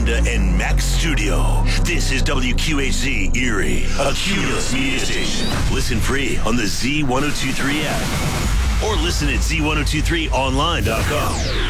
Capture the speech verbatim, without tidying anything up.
Honda and Max Studio. This is W Q H Z Erie, a Cumulus media station. Listen free on the Z ten twenty-three app or listen at Z ten twenty-three online dot com.